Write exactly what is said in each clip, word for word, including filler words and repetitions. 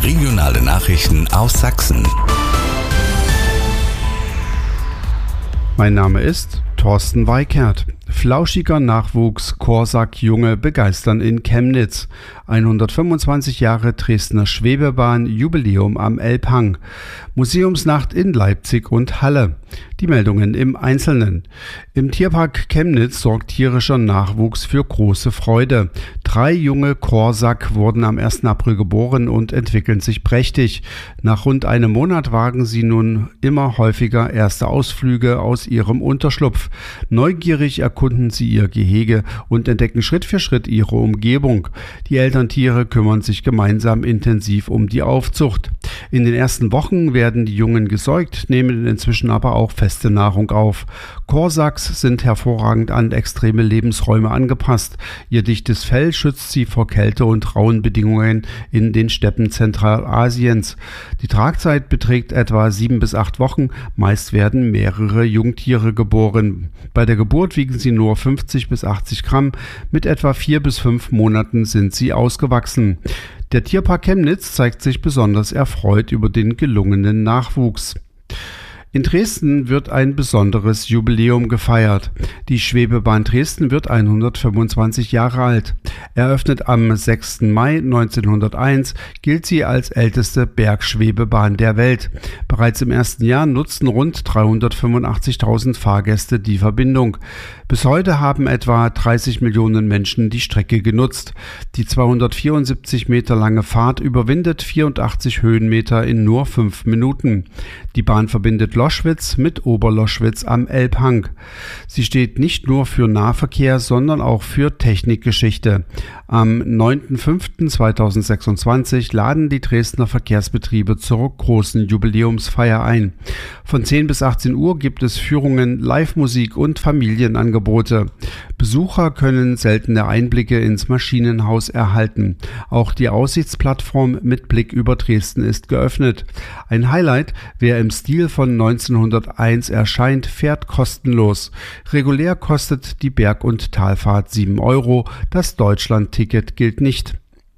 Regionale Nachrichten aus Sachsen. Mein Name ist Thorsten Weikert. Flauschiger Nachwuchs, Korsack-Junge begeistern in Chemnitz. hundertfünfundzwanzig Jahre Dresdner Schwebebahn, Jubiläum am Elbhang. Museumsnacht in Leipzig und Halle. Die Meldungen im Einzelnen. Im Tierpark Chemnitz sorgt tierischer Nachwuchs für große Freude. Drei junge Korsack wurden am ersten April geboren und entwickeln sich prächtig. Nach rund einem Monat wagen sie nun immer häufiger erste Ausflüge aus ihrem Unterschlupf. Neugierig erkunden sie ihr Gehege und entdecken Schritt für Schritt ihre Umgebung. Die Elterntiere kümmern sich gemeinsam intensiv um die Aufzucht. In den ersten Wochen werden die Jungen gesäugt, nehmen inzwischen aber auch feste Nahrung auf. Korsacks sind hervorragend an extreme Lebensräume angepasst. Ihr dichtes Fell schützt sie vor Kälte und rauen Bedingungen in den Steppen Zentralasiens. Die Tragzeit beträgt etwa sieben bis acht Wochen. Meist werden mehrere Jungtiere geboren. Bei der Geburt wiegen sie nur fünfzig bis achtzig Gramm. Mit etwa vier bis fünf Monaten sind sie ausgewachsen. Der Tierpark Chemnitz zeigt sich besonders erfreut über den gelungenen Nachwuchs. In Dresden wird ein besonderes Jubiläum gefeiert. Die Schwebebahn Dresden wird hundertfünfundzwanzig Jahre alt. Eröffnet am sechsten Mai neunzehnhunderteins, gilt sie als älteste Bergschwebebahn der Welt. Bereits im ersten Jahr nutzten rund dreihundertfünfundachtzigtausend Fahrgäste die Verbindung. Bis heute haben etwa dreißig Millionen Menschen die Strecke genutzt. Die zweihundertvierundsiebzig Meter lange Fahrt überwindet vierundachtzig Höhenmeter in nur fünf Minuten. Die Bahn verbindet Loschwitz mit Oberloschwitz am Elbhang. Sie steht nicht nur für Nahverkehr, sondern auch für Technikgeschichte. Am neunten fünften zweitausendsechsundzwanzig laden die Dresdner Verkehrsbetriebe zur großen Jubiläumsfeier ein. Von zehn bis achtzehn Uhr gibt es Führungen, Live-Musik und Familienangebote. Besucher können seltene Einblicke ins Maschinenhaus erhalten. Auch die Aussichtsplattform mit Blick über Dresden ist geöffnet. Ein Highlight: wer im Stil von neunzehnhunderteins erscheint, fährt kostenlos. Regulär kostet die Berg- und Talfahrt sieben Euro. Das Deutschland-Ticket gilt nicht.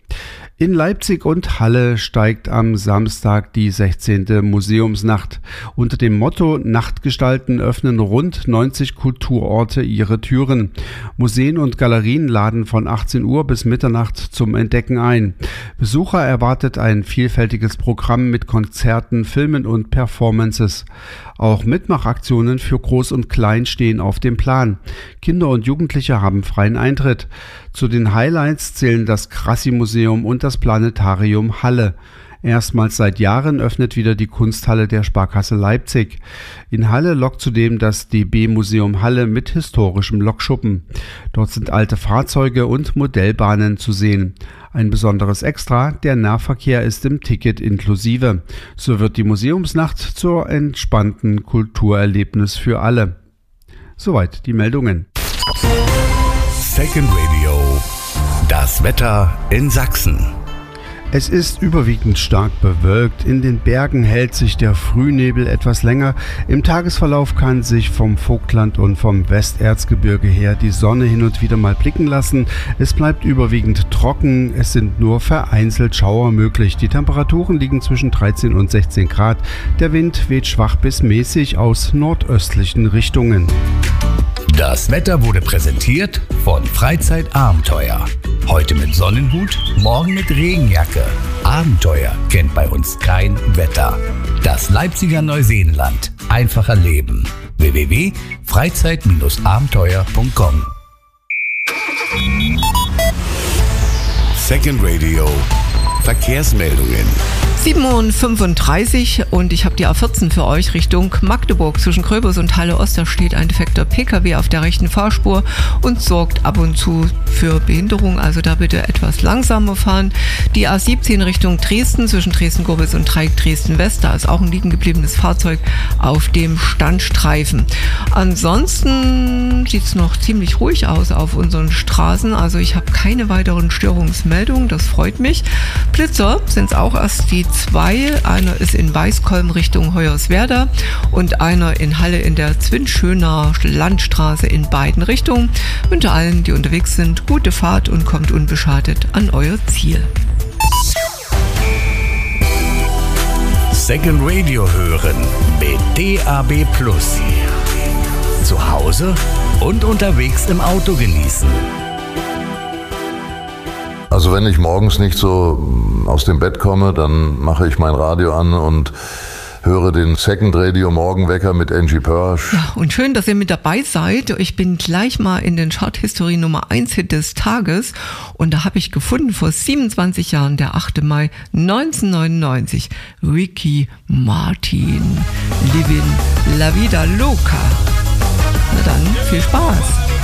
In Leipzig und Halle steigt am Samstag die sechzehnte Museumsnacht. Unter dem Motto Nachtgestalten öffnen rund neunzig Kulturorte ihre Türen. Museen und Galerien laden von achtzehn Uhr bis Mitternacht zum Entdecken ein. Besucher erwartet ein vielfältiges Programm mit Konzerten, Filmen und Performances. Auch Mitmachaktionen für Groß und Klein stehen auf dem Plan. Kinder und Jugendliche haben freien Eintritt. Zu den Highlights zählen das Krassi-Museum und das Planetarium Halle. Erstmals seit Jahren öffnet wieder die Kunsthalle der Sparkasse Leipzig. In Halle lockt zudem das D B-Museum Halle mit historischem Lokschuppen. Dort sind alte Fahrzeuge und Modellbahnen zu sehen. Ein besonderes Extra: der Nahverkehr ist im Ticket inklusive. So wird die Museumsnacht zur entspannten Kulturerlebnis für alle. Soweit die Meldungen. Second Radio. Das Wetter in Sachsen. Es ist überwiegend stark bewölkt. In den Bergen hält sich der Frühnebel etwas länger. Im Tagesverlauf kann sich vom Vogtland und vom Westerzgebirge her die Sonne hin und wieder mal blicken lassen. Es bleibt überwiegend trocken. Es sind nur vereinzelt Schauer möglich. Die Temperaturen liegen zwischen dreizehn und sechzehn Grad. Der Wind weht schwach bis mäßig aus nordöstlichen Richtungen. Das Wetter wurde präsentiert von Freizeitabenteuer. Heute mit Sonnenhut, morgen mit Regenjacke. Abenteuer kennt bei uns kein Wetter. Das Leipziger Neuseenland. Einfacher Leben. w w w punkt freizeit abenteuer punkt com. Second Radio. Verkehrsmeldungen. sieben Uhr fünfunddreißig und ich habe die A vierzehn für euch Richtung Magdeburg. Zwischen Gröbers und Halle Ost, da steht ein defekter P K W auf der rechten Fahrspur und sorgt ab und zu für Behinderung. Also da bitte etwas langsamer fahren. Die A siebzehn Richtung Dresden, zwischen Dresden-Gorbis und Dreieck Dresden-West, da ist auch ein liegen gebliebenes Fahrzeug auf dem Standstreifen. Ansonsten sieht es noch ziemlich ruhig aus auf unseren Straßen. Also ich habe keine weiteren Störungsmeldungen, das freut mich. Blitzer sind es auch erst die zwei. Einer ist in Weißkolben Richtung Hoyerswerda und einer in Halle in der Zwinschöner Landstraße in beiden Richtungen. Wünsche allen, die unterwegs sind, gute Fahrt und kommt unbeschadet an euer Ziel. Second Radio hören mit D A B Plus. Zu Hause und unterwegs im Auto genießen. Also wenn ich morgens nicht so aus dem Bett komme, dann mache ich mein Radio an und höre den Second Radio Morgenwecker mit Angie Pörsch. Ja, und schön, dass ihr mit dabei seid. Ich bin gleich mal in den Chart-History Nummer eins Hit des Tages und da habe ich gefunden, vor siebenundzwanzig Jahren, der achte Mai neunzehnhundertneunundneunzig, Ricky Martin, Livin' La Vida Loca. Na dann, viel Spaß.